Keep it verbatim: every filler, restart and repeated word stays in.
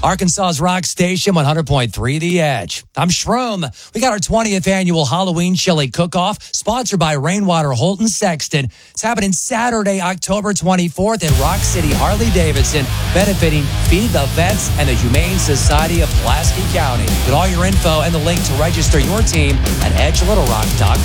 Arkansas's Rock Station, one hundred point three The Edge. I'm Shroom. We got our twentieth annual Halloween Chili Cook-Off, sponsored by Rainwater Holton Sexton. It's happening Saturday, October twenty-fourth at Rock City Harley-Davidson, benefiting Feed the Vets and the Humane Society of Pulaski County. Get all your info and the link to register your team at edge little rock dot com.